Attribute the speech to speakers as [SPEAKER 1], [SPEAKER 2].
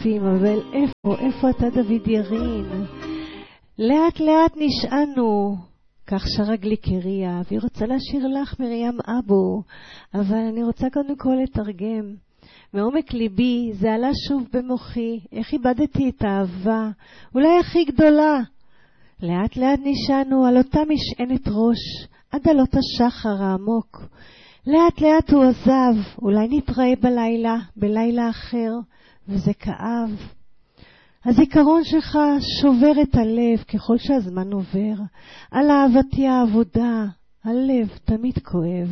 [SPEAKER 1] יפים, אבל איפה אתה דוד ירין? לאט לאט נשענו, כך שרה גליקריה, והיא רוצה לשיר לך מרים אבו, אבל אני רוצה קודם כל לתרגם. מעומק ליבי זה עלה שוב במוחי, איך איבדתי את האהבה, אולי הכי גדולה. לאט לאט נשענו על אותה משענת ראש, עד עלות השחר העמוק. לאט לאט הוא עזב, אולי נתראה בלילה אחר, וזה כאב. הזיכרון שלך שובר את הלב ככל שהזמן עובר, על אהבתי העבודה, הלב תמיד כואב.